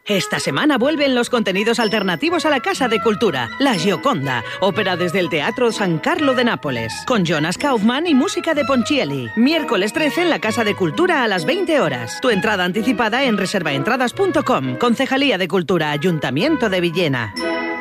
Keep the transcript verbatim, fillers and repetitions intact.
Esta semana vuelven los contenidos alternativos a la Casa de Cultura. La Gioconda, ópera desde el Teatro San Carlo de Nápoles, con Jonas Kaufmann y música de Ponchielli. Miércoles trece en la Casa de Cultura a las veinte horas. Tu entrada anticipada en reservaentradas punto com. Concejalía de Cultura, Ayuntamiento de Villena.